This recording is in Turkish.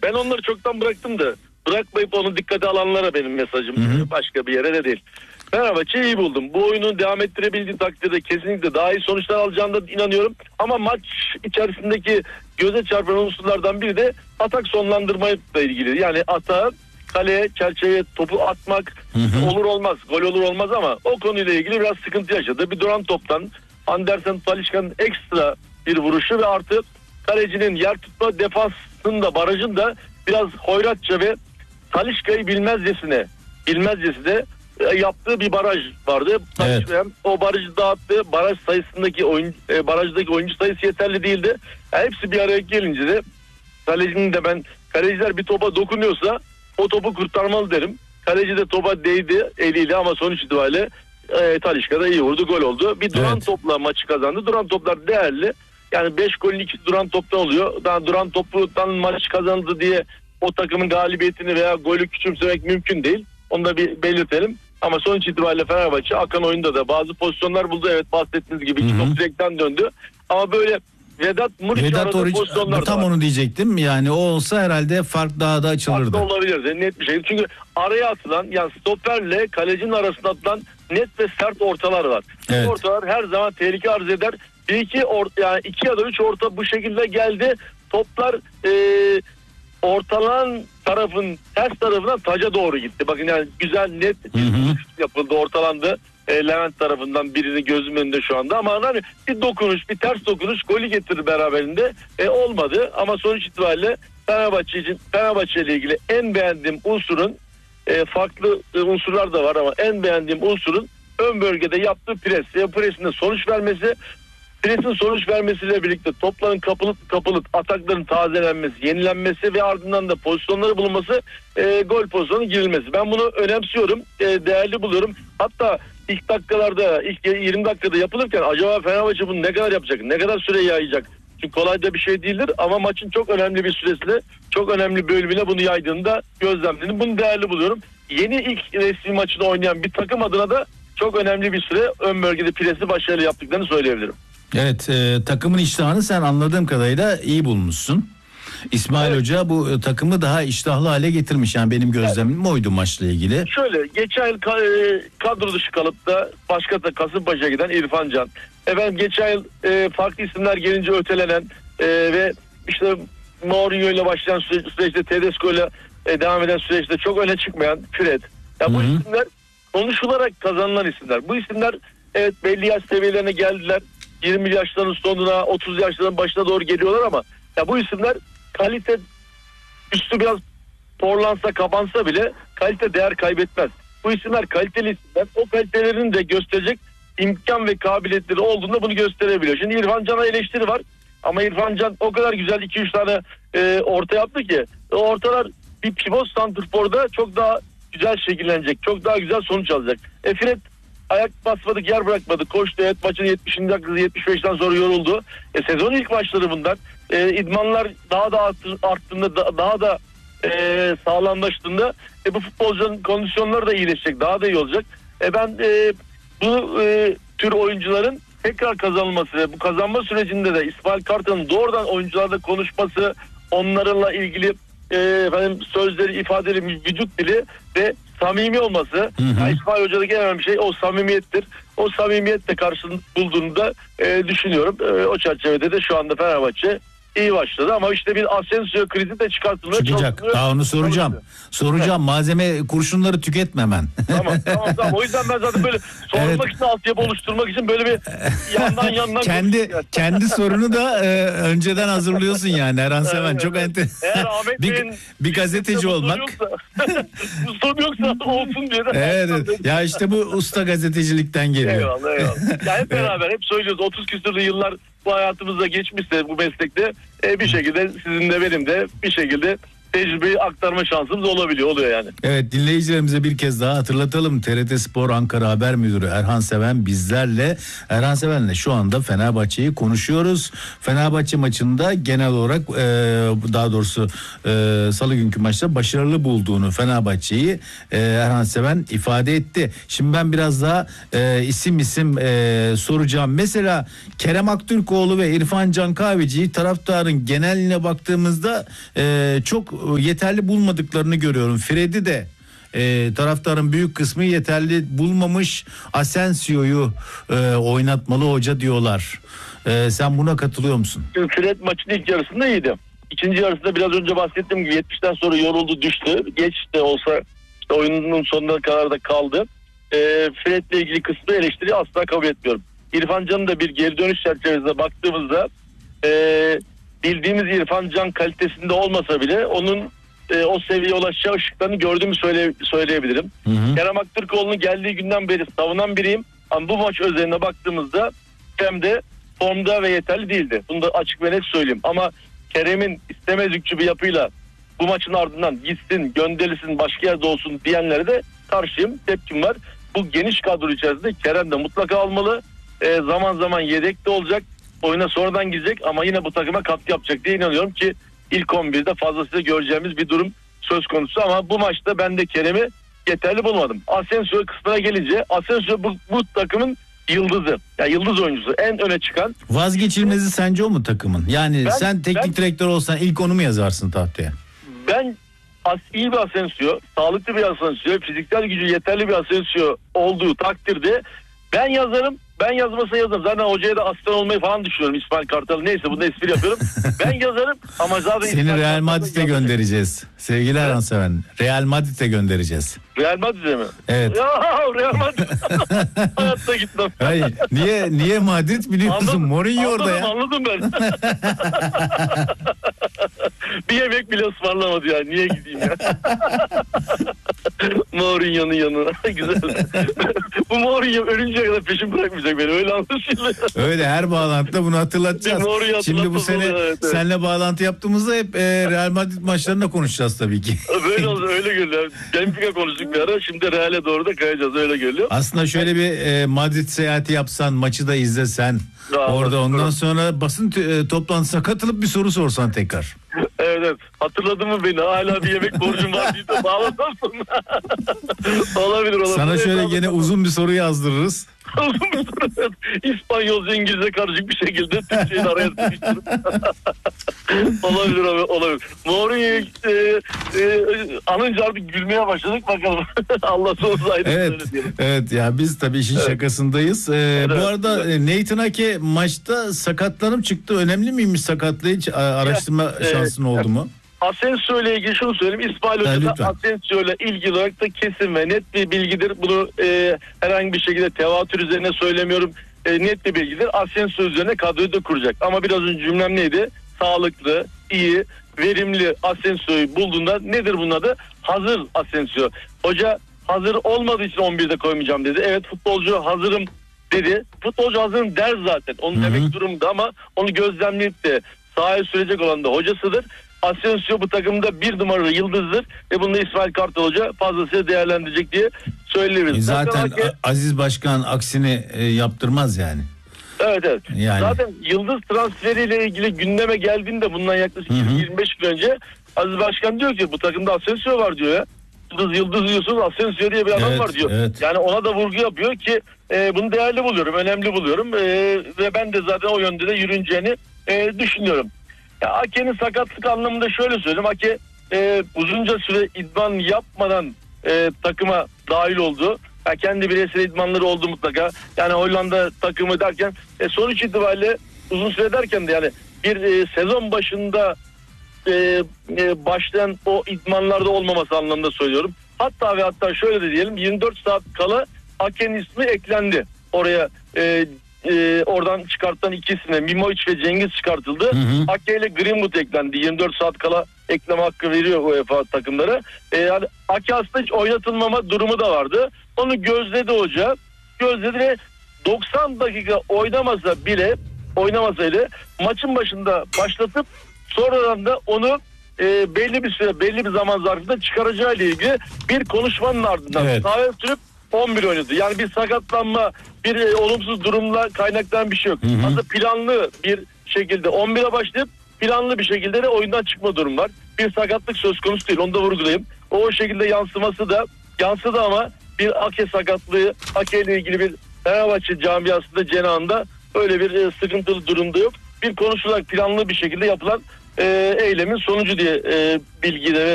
Ben onları çoktan bıraktım da bırakmayıp onu dikkate alanlara benim mesajım. Başka bir yere de değil. Fenerbahçe'yi iyi buldum. Bu oyunu devam ettirebildiği takdirde kesinlikle daha iyi sonuçlar alacağına inanıyorum. Ama maç içerisindeki göze çarpan unsurlardan biri de atak sonlandırmayla ilgili. Yani atağa, kaleye, çerçeveye topu atmak olur olmaz. Gol olur olmaz ama o konuyla ilgili biraz sıkıntı yaşadı. Bir duran toptan Andersen Talisca'nın ekstra bir vuruşu ve artı kalecinin yer tutma defansında, barajında biraz hoyratça ve Talisca'yı bilmezcesine yaptığı bir baraj vardı. Evet. O barajı dağıttı. Barajdaki oyuncu sayısı yeterli değildi. Yani hepsi bir araya gelince de kalecinin de kaleciler bir topa dokunuyorsa o topu kurtarmalı derim. Kaleci de topa değdi eliyle ama sonuç itibariyle Talisca da iyi vurdu, gol oldu. Bir duran topla maçı kazandı. Duran toplar değerli. Yani 5 golün 2'si duran toptan oluyor. Daha duran toptan maç kazandı diye o takımın galibiyetini veya golü küçümsemek mümkün değil. Onu da bir belirtelim. Ama sonuç itibariyle Fenerbahçe akan oyunda da bazı pozisyonlar buldu. Evet, bahsettiğiniz gibi iki top direkten döndü. Ama böyle Vedat aradığı pozisyonlar tam onu diyecektim. Yani o olsa herhalde fark daha da açılırdı. Farklı olabilirdi net bir şekilde. Çünkü araya atılan, yani stoperle kalecinin arasında atılan net ve sert ortalar var. Evet. Bu ortalar her zaman tehlike arz eder. Yani 2 ya da 3 orta bu şekilde geldi. Toplar ortalan tarafın ters tarafından taca doğru gitti. Bakın yani güzel net yapıldı, ortalandı. Levent tarafından birini gözümün önünde şu anda ama hani bir dokunuş, bir ters dokunuş golü getirdi beraberinde. Olmadı ama sonuç itibariyle Fenerbahçe ile ilgili en beğendiğim unsurun farklı unsurlar da var ama en beğendiğim unsurun ön bölgede yaptığı pres. Presinde sonuç vermesi. Presin sonuç vermesiyle birlikte topların kapılıp atakların tazelenmesi, yenilenmesi ve ardından da pozisyonları bulunması, gol pozisyonu girilmesi. Ben bunu önemsiyorum, değerli buluyorum. Hatta ilk 20 dakikada yapılırken acaba Fenerbahçe bunu ne kadar yapacak, ne kadar süre yayacak? Çünkü kolay da bir şey değildir ama maçın çok önemli bir süresinde, çok önemli bölümüne bunu yaydığında gözlemledim. Bunu değerli buluyorum. Yeni ilk resmi maçını oynayan bir takım adına da çok önemli bir süre ön bölgede presi başarılı yaptıklarını söyleyebilirim. Evet, takımın iştahını sen anladığım kadarıyla iyi bulmuşsun. İsmail Hoca bu takımı daha iştahlı hale getirmiş. Yani benim gözlemim oydu maçla ilgili. Şöyle, geçen yıl kadro dışı kalıp da başka da Kasımpaşa'ya giden İrfan Can. Efendim geçen yıl farklı isimler gelince ötelenen ve işte Mourinho ile başlayan süreçte, Tedesco ile devam eden süreçte çok öne çıkmayan Fred. Ya bu isimler konuşularak kazanılan isimler. Bu isimler evet belli yaş seviyelerine geldiler. 20 yaşların sonuna, 30 yaşların başına doğru geliyorlar ama ya bu isimler kalite üstü biraz porlansa, kapansa bile kalite değer kaybetmez. Bu isimler kaliteli isimler. O kalitelerini de gösterecek imkan ve kabiliyetleri olduğunda bunu gösterebiliyor. Şimdi İrfan Can'a eleştiri var ama İrfan Can o kadar güzel 2-3 tane orta yaptı ki o ortalar bir pivot santrforda çok daha güzel şekillenecek. Çok daha güzel sonuç alacak. Fred ayak basmadık, yer bırakmadı. Koştu, evet, maçın 70. dakikası 75'ten sonra yoruldu. Sezonun ilk maçları bunlar. İdmanlar daha da arttığında, daha da sağlamlaştığında bu futbolcunun kondisyonları da iyileşecek. Daha da iyi olacak. Ben bu tür oyuncuların tekrar kazanılması ve bu kazanma sürecinde de İsmail Kartal'ın doğrudan oyuncularla konuşması, onlarla ilgili sözleri, ifadeleri, vücut dili ve samimi olması. Yani İsmail Hoca'daki en önemli şey o samimiyettir. O samimiyetle karşılık bulduğunu da düşünüyorum. O çerçevede de şu anda Fenerbahçe iyi başladı ama işte bir Asensio krizi de çıkartılmaya çalışıyor. Daha onu soracağım. Malzeme kurşunları tüketmemen. Tamam. O yüzden ben zaten böyle sormak için, altyapı oluşturmak için böyle bir yandan kendi sorunu da önceden hazırlıyorsun yani Erhan Seven. Çok eğer Ahmet Bey'in bir gazeteci olmak. Bu soru yoksa olsun diye de. Evet. Ya işte bu usta gazetecilikten geliyor. Eyvallah. Ya hep beraber hep söylüyoruz 30 küsurlu yıllar bu hayatımızda geçmişse bu meslekte bir şekilde sizin de benim de bir şekilde tecrübeyi aktarma şansımız oluyor yani. Evet, dinleyicilerimize bir kez daha hatırlatalım. TRT Spor Ankara Haber Müdürü Erhan Seven bizlerle. Erhan Seven'le şu anda Fenerbahçe'yi konuşuyoruz. Fenerbahçe maçında genel olarak daha doğrusu salı günkü maçta başarılı bulduğunu Fenerbahçe'yi Erhan Seven ifade etti. Şimdi ben biraz daha isim soracağım. Mesela Kerem Aktürkoğlu ve İrfan Can Kahveci'yi taraftarın geneline baktığımızda çok yeterli bulmadıklarını görüyorum. Fred'i de taraftarın büyük kısmı yeterli bulmamış. Asensio'yu oynatmalı hoca diyorlar. Sen buna katılıyor musun? Fred maçın ilk yarısında iyiydi. İkinci yarısında biraz önce bahsettiğim gibi 70'ten sonra yoruldu, düştü. Geç de olsa işte oyunun sonuna kadar da kaldı. Fred'le ilgili kısmı eleştiri asla kabul etmiyorum. İrfan Can'ın da bir geri dönüş çerçevesinde baktığımızda bildiğimiz İrfan Can kalitesinde olmasa bile onun o seviyeye ulaşacağı ışıklarını gördüğümü söyleyebilirim. Kerem Aktürkoğlu'nun geldiği günden beri savunan biriyim. Ama bu maç özeline baktığımızda hem de formda ve yeterli değildi. Bunu da açık ve net söyleyeyim. Ama Kerem'in istemezlikçi bir yapıyla bu maçın ardından gitsin, gönderilsin, başka yerde olsun diyenlere de karşıyım. Tepkim var. Bu geniş kadro içerisinde Kerem de mutlaka almalı. Zaman zaman yedekte olacak. Oyuna sonradan girecek ama yine bu takıma katkı yapacak diye inanıyorum ki ilk 11'de fazlasıyla göreceğimiz bir durum söz konusu. Ama bu maçta ben de Kerem'i yeterli bulmadım. Asensio kısmına gelince Asensio bu takımın yıldızı. Yani yıldız oyuncusu. En öne çıkan. Vazgeçilmezi sence o mu takımın? Yani sen teknik ben direktör olsan ilk onu mu yazarsın tahtaya? Ben iyi bir Asensio, sağlıklı bir Asensio, fiziksel gücü yeterli bir Asensio olduğu takdirde ben yazarım. Ben yazmasa yazarım. Zaten hocaya da asistan olmayı falan düşünüyorum. İsmail Kartal. Neyse bunu espri yapıyorum. Ben yazarım ama zaten... Seni Real Madrid'e göndereceğiz. Sevgili Erhan Seven. Real Madrid'e göndereceğiz. Real Madrid'e mi? Evet. Ya Real Madrid. Hayatta gitmem. Hayır. Niye Madrid biliyorsun? Mourinho orada ya. Anladım ben. Bir yemek bile ısmarlamadı ya. Niye gideyim ya? Mourinho'nun yanına. Güzel. Bu Mourinho ölünceye kadar peşim bırakmayacak beni. Öyle anlaşılıyor. Öyle her bağlantıda bunu hatırlatacağız. Şimdi bu sene seninle bağlantı yaptığımızda hep Real Madrid maçlarında konuşacağız tabii ki. Böyle oldu, öyle geliyor. Benfica konuştuk bir ara. Şimdi Real'e doğru da kayacağız. Öyle geliyor. Aslında şöyle bir Madrid seyahati yapsan, maçı da izlesen. Orada ondan sonra basın toplantısına katılıp bir soru sorsan tekrar. Evet. Hatırladın mı beni? Hala bir yemek borcum var diye de bağlasarsın. olabilir. Sana şöyle gene uzun bir soru yazdırırız. İspanyolca, İngilizce karışık bir şekilde Türkçe'yi araya sıkıştırıp. olabilir. Mourinho'yu anınca artık gülmeye başladık bakalım. Allah sonsuza ayrı. Evet ya biz tabii işin şakasındayız. Bu arada Nathan Ake maçta sakatlanıp çıktı. Önemli miymiş sakatlığı, hiç araştırma şansın oldu mu? Asensio ile ilgili şunu söyleyeyim. İsmail Hoca da Asensio ile ilgili olarak da kesin ve net bir bilgidir. Bunu herhangi bir şekilde tevatür üzerine söylemiyorum. Net bir bilgidir. Asensio üzerine kadroyu da kuracak. Ama biraz önce cümlem neydi? Sağlıklı, iyi, verimli Asensio'yu bulduğunda nedir bunun adı? Hazır Asensio. Hoca hazır olmadığı için 11'de koymayacağım dedi. Evet, futbolcu hazırım dedi. Futbolcu hazırım der zaten. Onu demek durumunda ama onu gözlemleyip de sahaya sürecek olan da hocasıdır. Asensio bu takımda bir numaralı yıldızdır ve bunu da İsmail Kartal Hoca fazlasıyla değerlendirecek diye söyleyebiliriz. Zaten Aziz Başkan aksini yaptırmaz yani. Evet. Yani. Zaten yıldız transferiyle ilgili gündeme geldiğinde bundan yaklaşık 25 gün önce Aziz Başkan diyor ki bu takımda Asensio var diyor ya. Yıldız diyorsunuz, Asensio diye bir adam var diyor. Evet. Yani ona da vurgu yapıyor ki bunu değerli buluyorum, önemli buluyorum ve ben de zaten o yönde de yürüneceğini düşünüyorum. Ya Ake'nin sakatlık anlamında şöyle söyleyeyim. Ake uzunca süre idman yapmadan takıma dahil oldu. Yani kendi bireysel idmanları oldu mutlaka. Yani Hollanda takımı derken sonuç itibariyle uzun süre derken de yani bir sezon başında başlayan o idmanlarda olmaması anlamında söylüyorum. Hatta şöyle de diyelim, 24 saat kala Ake'nin ismi eklendi. Oraya oradan çıkartılan iki isimle Mimovic ve Cengiz çıkartıldı. Ake ile Greenwood eklendi. 24 saat kala ekleme hakkı veriyor UEFA takımlara. Yani Ake aslında hiç oynatılmama durumu da vardı. Onu gözledi hoca. Gözledi ve 90 dakika oynamasaydı maçın başında başlatıp sonradan da onu belli bir süre, belli bir zaman zarfında çıkaracağı ile ilgili bir konuşmanın ardından sahaya sürüp 11 oynadı. Yani bir sakatlanma, bir olumsuz durumla kaynaklanan bir şey yok. Aslında planlı bir şekilde 11'e başlayıp planlı bir şekilde de oyundan çıkma durum var. Bir sakatlık söz konusu değil. Onu da vurgulayayım. O şekilde yansıdı ama bir Ake sakatlığı, Ake ile ilgili bir Fenerbahçe camiasında cenahında öyle bir sıkıntılı durumda yok. Bir konuşularak planlı bir şekilde yapılan eylemin sonucu diye bilgi de